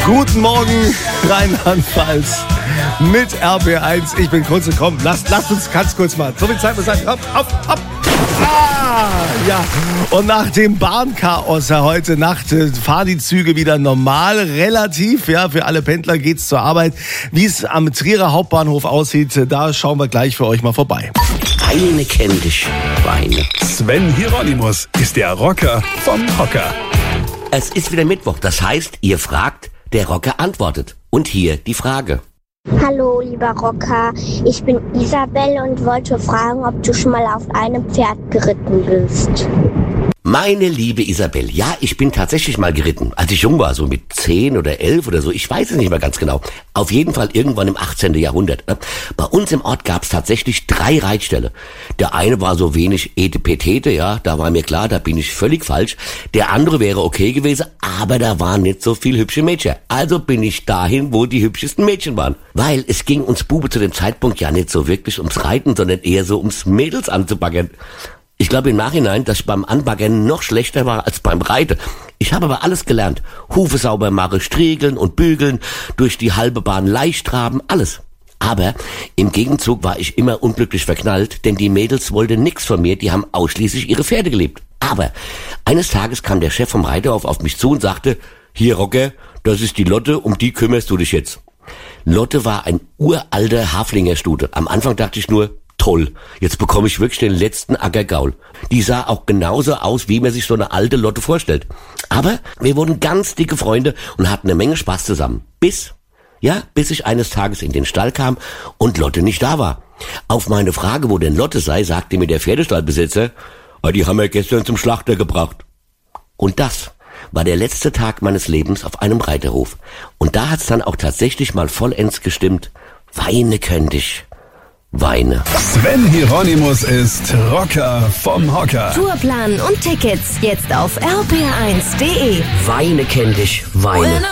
Guten Morgen, Rheinland-Pfalz mit RB1. Ich bin Kunze, komm, lasst uns ganz kurz mal. So viel Zeit muss sein. Hopp. Ja, und nach dem Bahnchaos heute Nacht fahren die Züge wieder normal, relativ. Ja, für alle Pendler geht's zur Arbeit. Wie es am Trierer Hauptbahnhof aussieht, da schauen wir gleich für euch mal vorbei. Weine kenn dich, Weine. Sven Hieronymus ist der Rocker vom Hocker. Es ist wieder Mittwoch, das heißt, ihr fragt, der Rocker antwortet. Und hier die Frage. Hallo, lieber Rocker. Ich bin Isabel und wollte fragen, ob du schon mal auf einem Pferd geritten bist. Meine liebe Isabel, ja, ich bin tatsächlich mal geritten, als ich jung war, so mit 10 oder 11 oder so, ich weiß es nicht mehr ganz genau. Auf jeden Fall irgendwann im 18. Jahrhundert. Bei uns im Ort gab es tatsächlich 3 Reitställe. Der eine war so wenig Etepetete, ja, da war mir klar, da bin ich völlig falsch. Der andere wäre okay gewesen, aber da waren nicht so viel hübsche Mädchen. Also bin ich dahin, wo die hübschesten Mädchen waren. Weil es ging uns Bube zu dem Zeitpunkt ja nicht so wirklich ums Reiten, sondern eher so ums Mädels anzubaggern. Ich glaube im Nachhinein, dass ich beim Anbaggern noch schlechter war als beim Reiten. Ich habe aber alles gelernt. Hufe sauber machen, striegeln und bügeln, durch die halbe Bahn leicht traben, alles. Aber im Gegenzug war ich immer unglücklich verknallt, denn die Mädels wollten nix von mir, die haben ausschließlich ihre Pferde geliebt. Aber eines Tages kam der Chef vom Reiterhof auf mich zu und sagte, hier Rocker, das ist die Lotte, um die kümmerst du dich jetzt. Lotte war ein uralter Haflingerstute. Am Anfang dachte ich nur, toll, jetzt bekomme ich wirklich den letzten Ackergaul. Die sah auch genauso aus, wie man sich so eine alte Lotte vorstellt. Aber wir wurden ganz dicke Freunde und hatten eine Menge Spaß zusammen. Bis ich eines Tages in den Stall kam und Lotte nicht da war. Auf meine Frage, wo denn Lotte sei, sagte mir der Pferdestallbesitzer, die haben wir gestern zum Schlachter gebracht. Und das war der letzte Tag meines Lebens auf einem Reiterhof. Und da hat's dann auch tatsächlich mal vollends gestimmt. Weine könnt ich. Weine. Sven Hieronymus ist Rocker vom Hocker. Tourplan und Tickets jetzt auf rb1.de. Weine kenn dich, Weine.